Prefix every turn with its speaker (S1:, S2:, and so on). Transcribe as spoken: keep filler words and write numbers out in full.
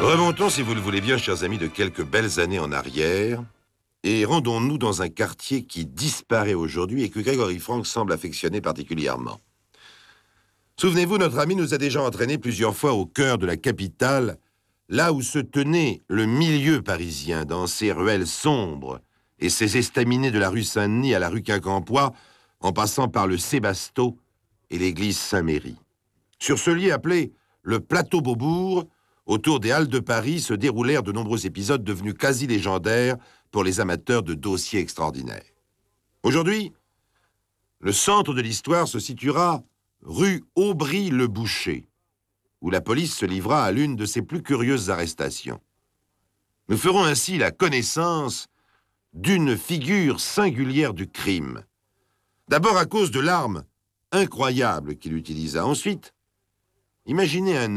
S1: Remontons, si vous le voulez bien, chers amis, de quelques belles années en arrière, et rendons-nous dans un quartier qui disparaît aujourd'hui et que Gregory Frank semble affectionner particulièrement. Souvenez-vous, notre ami nous a déjà entraînés plusieurs fois au cœur de la capitale, là où se tenait le milieu parisien, dans ses ruelles sombres et ses estaminets de la rue Saint-Denis à la rue Quincampoix, en passant par le Sébasto et l'église Saint-Méry. Sur ce lieu appelé le Plateau Beaubourg, autour des Halles de Paris se déroulèrent de nombreux épisodes devenus quasi légendaires pour les amateurs de dossiers extraordinaires. Aujourd'hui, le centre de l'histoire se situera rue Aubry-le-Boucher, où la police se livra à l'une de ses plus curieuses arrestations. Nous ferons ainsi la connaissance d'une figure singulière du crime. D'abord à cause de l'arme incroyable qu'il utilisa. Ensuite, imaginez un